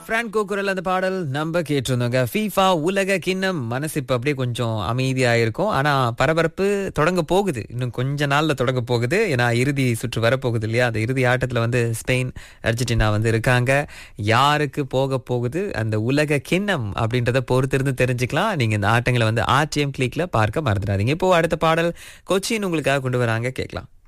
பிரான்கோ குரல் அந்த பாடல் நம்ம கேட்டிருந்தோங்க. ஃபீஃபா உலக கிண்ணம் மனசு இப்ப அப்படியே கொஞ்சம் அமைதியா இருக்கும். ஆனா பரபரப்பு தொடங்க போகுது. இன்னும் கொஞ்ச நாள்ல தொடங்க போகுது. ஏன்னா இறுதி சுற்று வரப்போகுது இல்லையா? அந்த இறுதி ஆட்டத்துல ஸ்பெயின் அர்ஜென்டினா இருக்காங்க. யாருக்கு போக போகுது அந்த உலக கிண்ணம் அப்படின்றத பொறுத்திருந்து தெரிஞ்சுக்கலாம். நீங்க இந்த ஆட்டங்களை ஆர்டிஎம் கிளிக்ல பார்க்க மறந்துடாதீங்க. இப்போ அடுத்த பாடல் கொச்சின் உங்களுக்காக கொண்டு வராங்க, கேட்கலாம்.